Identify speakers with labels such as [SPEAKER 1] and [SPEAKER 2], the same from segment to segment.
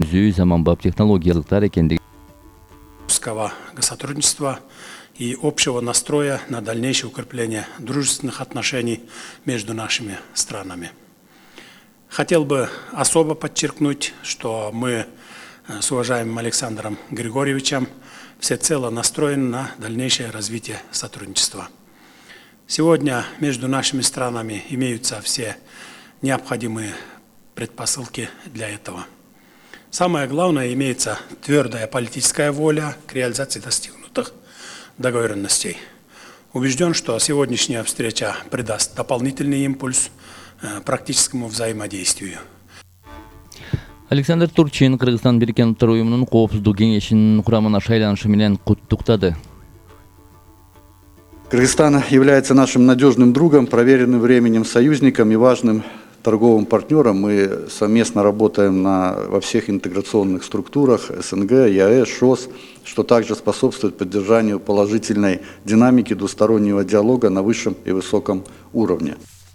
[SPEAKER 1] түзүү заманбап технологиялыктар экендиги.
[SPEAKER 2] Сотрудничества и общего настроя на дальнейшее укрепление дружественных отношений между нашими странами. Хотел бы особо подчеркнуть, что мы с уважаемым Александром Григорьевичем всецело настроены на дальнейшее развитие сотрудничества. Сегодня между нашими странами имеются все необходимые предпосылки для этого. Самое главное, имеется твердая политическая воля к реализации достигнутых договоренностей. Убежден, что сегодняшняя встреча придаст дополнительный импульс практическому взаимодействию.
[SPEAKER 1] Александр Турчин Кыргызстан Бириккен Улуттар Уюмунун Коопсуздук кеңешинин курамына шайланышы менен куттуктады.
[SPEAKER 3] Кыргызстан является нашим надежным другом, проверенным временем союзником и важным торговым партнером. Мы совместно работаем во всех интеграционных структурах СНГ, ЕАЭС, ШОС, что также способствует поддержанию положительной динамики двустороннего диалога на высшем и высоком уровне.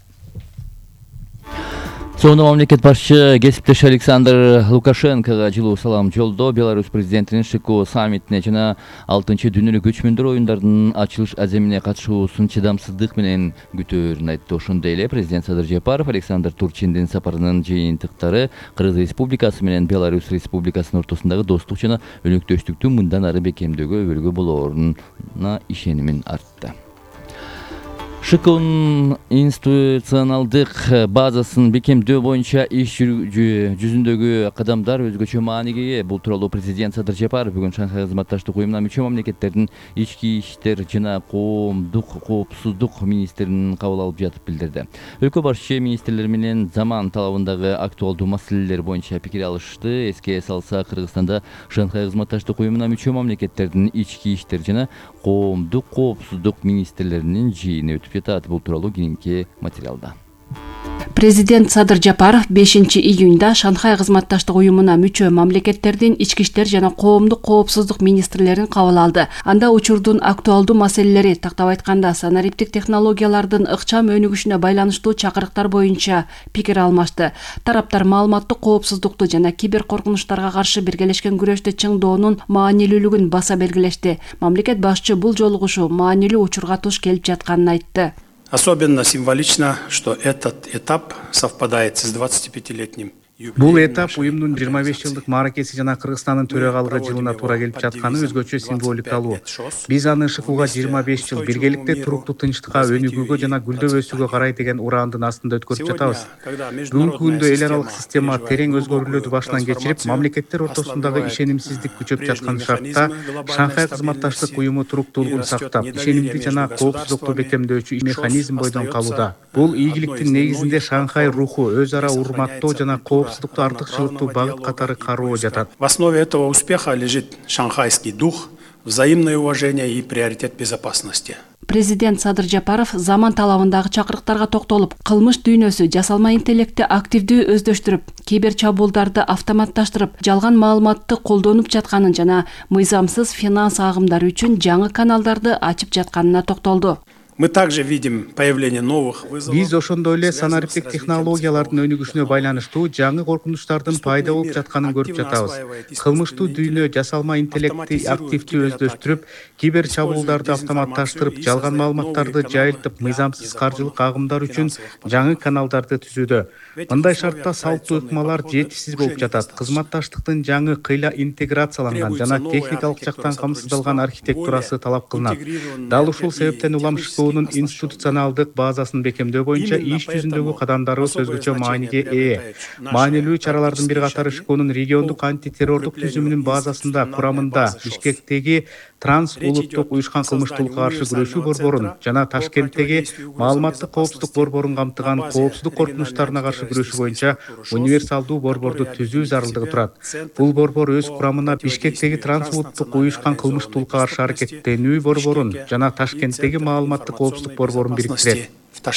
[SPEAKER 1] Соңында мамлекет башчы кесиптеш Александр Лукашенкоға жылуу салам жолдоо. Беларусь президентинин ШКО саммитине жана 6-чы дүйнөлүк көчмөндөр оюндардын ачылыш аземине катышуусун чыдамсыздык менен күтөөрүн айтты. Ошондой эле президент Садыр Жапаров Александр Турчиндин сапарынын жыйынтыктары Кыргыз Республикасы менен Беларусь Республикасынын ортосундагы достук жана өнөктөштүктү мындан ары бекемдөөгө өбөлгө болооруна ишенимин артты. ШКОнун институционалдык базасын бекемдөө боюнча иш жүзүндөгү кадамдар өзгөчө мааниге ээ. Бул тууралуу президент Садыр Жапаров бүгүн Шанхай кызматташтык уюмуна мүчө мамлекеттердин ички иштер жана коомдук коопсуздук министринин кабыл алып жатып билдирди. Өлкө башчы министрлер менен заман талабындагы актуалдуу маселелер боюнча пикир алышты. Эске салса, Кыргызстанда Шанхай кызматташтык уюмуна мүчө мамлекеттердин ички иштер жана коомдук коопсуздук министрлеринин жыйыны өтүп жатат. Бул тууралуу кийинки материалда.
[SPEAKER 4] Президент Садыр Жапаров 5-июнда Шанхай кызматташтык уюмуна мүчө мамлекеттердин ички иштер жана коомдук коопсуздук министрлерин кабыл алды. Анда учурдун актуалдуу маселелери, тактап айтканда санариптик технологиялардын ыкчам өнүгүшүнө байланыштуу чакырыктар боюнча пикир алмашты. Тараптар маалыматтык коопсуздукту жана кибер коркунучтарга каршы биргелешкен күрөштө чыңдоонун маанилүүлүгүн баса белгилешти. Мамлекет башчы бул жолугушуу маанилүү учурга туш келип жатканын айтты.
[SPEAKER 2] Особенно символично, что этот этап совпадает с 25-летним.
[SPEAKER 5] Бул этап уюмдун 25 жылдык мааракеси жана Кыргызстандын төрагалыгы жылына туура келип жатканы өзгөчө символикалуу. Биз аны ШКОга 25 жыл биргеликте туруктуу тынчтыкка, өнүгүүгө жана гүлдөп өсүүгө карай деген ураандын астында өткөрүп жатабыз. Бүгүнкү күндө эл аралык система терең өзгөрүүлөрдү башынан кечирип, мамлекеттер ортосундагы ишенимсиздик күчөп жаткан шартта Шанхай кызматташтык уюму туруктуулугун сактап, ишенимди жана коопсуздукту бекемдөөчү механизм бойдон калууда. Бул ийгиликтин негизинде Шанхай руху, өз ара урматтоо жана коопсуздукту артыкчылыктуу багыт катары кароо жатат.
[SPEAKER 2] В основе этого успеха лежит шанхайский дух, взаимное уважение и приоритет безопасности.
[SPEAKER 4] Президент Садыр Жапаров заман талабындагы чакырыктарга токтолуп, кылмыш дүйнөсү жасалма интеллектти активдүү өздөштүрүп, кибер чабуулдарды автоматташтырып, жалган маалыматты колдонуп жатканын жана мыйзамсыз финанс агымдары үчүн жаңы каналдарды ачып жатканына токтолду.
[SPEAKER 2] Мы также видим появление новых вызовов.
[SPEAKER 5] Биз ошондой эле санариптик технологиялардын өнүгүшүнө байланыштуу жаңы коркунучтардын пайда болуп жатканын көрүп жатабыз. Кылмыштуу дүйнө жасалма интеллектти активдүү өздөштүрүп, кибер чабуулдарды автоматташтырып, жалган маалыматтарды жайылтып, мыйзамсыз каржылык агымдар үчүн жаңы каналдарды түзүүдө. Мындай шартта салттуу ыкмалар жетишсиз болуп жатат. Кызматташтыктын жаңы кыйла интеграцияланган жана техникалык жактан камсыздалган архитектурасы талап кылынат. Дал ушул себептен улам ШКОнун институционалдык базасын бекемдөө боюнча иш жүзүндөгү кадамдарыбыз өзгөчө мааниге ээ. Маанилүү чаралардын бир катары ШКОнун региондук антитеррордук түзүмүнүн базасында курамында Бишкектеги транс улуттук уюшкан кылмыштуулукка каршы күрөшүү борборун жана Ташкенттеги маалыматтык коопсуздук борборун камтыган коопсуздук коркунучтарына каршы күрөшүү боюнча универсалдуу борборду түзүү зарылдыгы турат. Бул борбор өз курамына Бишкектеги транс улуттук уюшкан кылмыштуулукка каршы аракеттенүү борборун жана Ташкенттеги маалыматтык коопсуздук борборун бириктирет.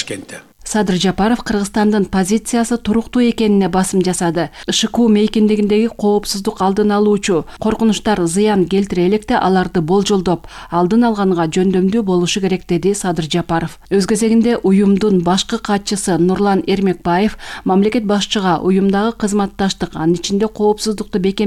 [SPEAKER 4] Садыр Жапаров Кыргызстандын позициясы туруктуу экенине басым жасады. ШКО мейкиндигиндеги коопсуздук алдын алуучу коркунучтар зыян келтире электе аларды болжолдоп, алдын алганга жөндөмдүү болушу керек, деди Садыр Жапаров. Өз кезегинде уюмдун башкы катчысы Нурлан Эрмекбаев мамлекет башчыга уюмдагы кызматташтык, анын ичинде коопсуздукту